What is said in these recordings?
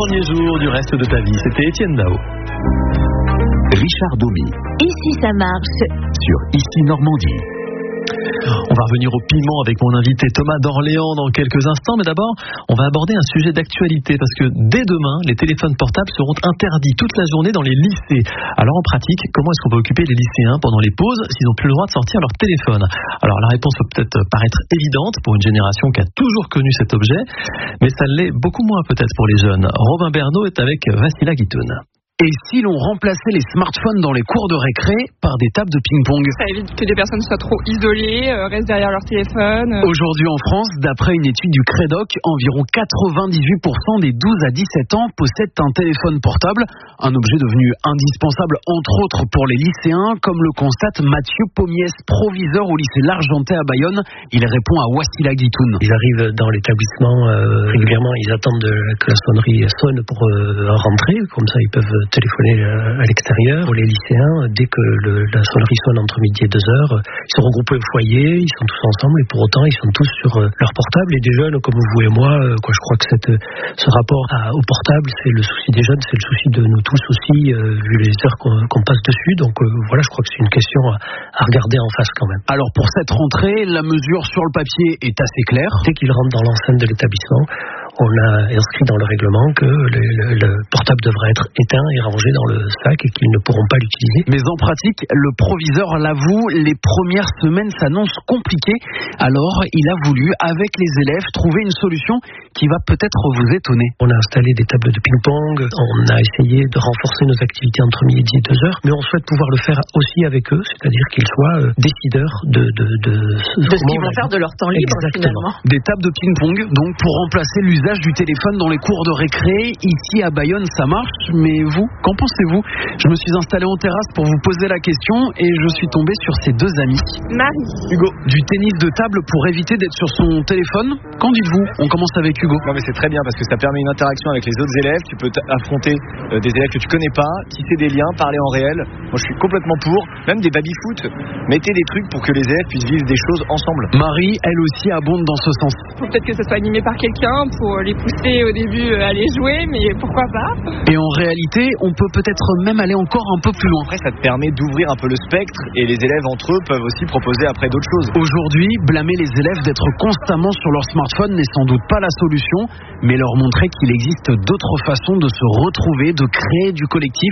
derniers jours du reste de ta vie. C'était Étienne Dao. Richard Domy. Ici ça marche. Sur Ici Normandie. On va revenir au piment avec mon invité Thomas d'Orléans dans quelques instants, mais d'abord on va aborder un sujet d'actualité parce que dès demain les téléphones portables seront interdits toute la journée dans les lycées. Alors en pratique, comment est-ce qu'on peut occuper les lycéens pendant les pauses s'ils n'ont plus le droit de sortir leur téléphone? Alors la réponse peut peut-être paraître évidente pour une génération qui a toujours connu cet objet, mais ça l'est beaucoup moins peut-être pour les jeunes. Robin Bernot est avec Vassila Guitoun. Et si l'on remplaçait les smartphones dans les cours de récré par des tables de ping-pong? Ça évite que des personnes soient trop isolées, restent derrière leur téléphone. Aujourd'hui en France, d'après une étude du Crédoc, environ 98% des 12 à 17 ans possèdent un téléphone portable, un objet devenu indispensable entre autres pour les lycéens, comme le constate Mathieu Pommiès, proviseur au lycée L'Argentais à Bayonne. Il répond à Wassila Guitoun. Ils arrivent dans l'établissement régulièrement, ils attendent que la sonnerie sonne pour rentrer, comme ça ils peuvent téléphoner à l'extérieur. Pour les lycéens, dès que la sonnerie sonne entre midi et 2 heures, ils sont regroupés au foyer, ils sont tous ensemble et pour autant ils sont tous sur leur portable. Et des jeunes comme vous et moi, je crois que ce rapport au portable, c'est le souci des jeunes, c'est le souci de nous tous aussi, vu les heures qu'on passe dessus. Donc voilà, je crois que c'est une question à regarder en face quand même. Alors pour cette rentrée, la mesure sur le papier est assez claire. Dès qu'ils rentrent dans l'enceinte de l'établissement, on a inscrit dans le règlement que le portable devra être éteint et rangé dans le sac et qu'ils ne pourront pas l'utiliser. Mais en pratique, le proviseur l'avoue, les premières semaines s'annoncent compliquées. Alors, il a voulu, avec les élèves, trouver une solution qui va peut-être vous étonner. On a installé des tables de ping-pong, on a essayé de renforcer nos activités entre midi et 2 heures, mais on souhaite pouvoir le faire aussi avec eux, c'est-à-dire qu'ils soient décideurs de ce qu'ils vont faire de leur temps libre. Exactement. Finalement. Des tables de ping-pong, donc pour remplacer l'usage du téléphone dans les cours de récré. Ici à Bayonne, ça marche, mais vous, qu'en pensez-vous? Je me suis installé en terrasse pour vous poser la question et je suis tombé sur ces deux amis. Marie. Hugo, du tennis de table pour éviter d'être sur son téléphone? Qu'en dites-vous? On commence avec Hugo. Non mais c'est très bien parce que ça permet une interaction avec les autres élèves. Tu peux affronter des élèves que tu connais pas, tisser des liens, parler en réel. Moi je suis complètement pour, même des baby-foot. Mettez des trucs pour que les élèves puissent vivre des choses ensemble. Marie, elle aussi abonde dans ce sens. Faut peut-être que ce soit animé par quelqu'un pour les pousser au début à aller jouer, mais pourquoi pas? Et en réalité, on peut peut-être même aller encore un peu plus loin. Après, ça te permet d'ouvrir un peu le spectre et les élèves entre eux peuvent aussi proposer après d'autres choses. Aujourd'hui, blâmer les élèves d'être constamment sur leur smartphone n'est sans doute pas la solution, mais leur montrer qu'il existe d'autres façons de se retrouver, de créer du collectif,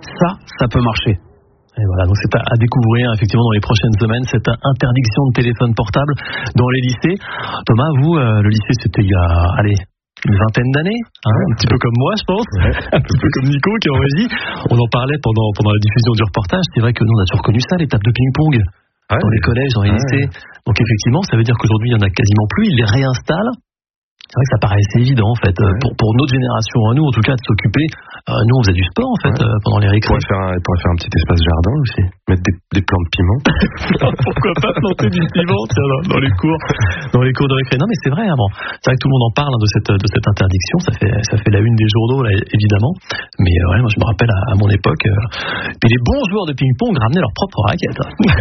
ça peut marcher. Et voilà, donc c'est à découvrir effectivement dans les prochaines semaines, cette interdiction de téléphone portable dans les lycées. Thomas, vous, le lycée, c'était il y a, une vingtaine d'années, un petit peu comme moi, je pense, un petit peu comme Nico qui est en régie. On en parlait pendant la diffusion du reportage. C'est vrai que nous, on a toujours connu ça, les tables de ping-pong dans les collèges, dans les lycées. Donc effectivement, ça veut dire qu'aujourd'hui, il n'y en a quasiment plus. Ils les réinstallent. C'est vrai que ça paraissait évident en fait pour notre génération à nous en tout cas de s'occuper. Nous on faisait du sport en fait pendant les récré. On pourrait faire un petit espace jardin aussi, mettre des plants de piment. Pourquoi pas planter du piment dans les cours de récré. Non mais c'est vrai bon. C'est vrai que tout le monde en parle de cette interdiction, ça fait la une des journaux là, évidemment. Mais moi je me rappelle à mon époque puis les bons joueurs de ping-pong ramenaient leur propre raquette.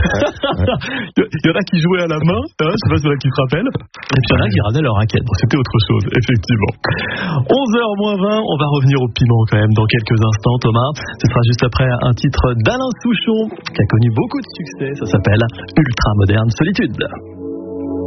Il y en a qui jouaient à la main, je sais pas si qui se rappellent. Et puis il y en a qui ramenaient leur raquette. Bon, c'était autre chose, effectivement. 11h-20, on va revenir au piment quand même dans quelques instants, Thomas. Ce sera juste après un titre d'Alain Souchon qui a connu beaucoup de succès. Ça s'appelle Ultra Moderne Solitude.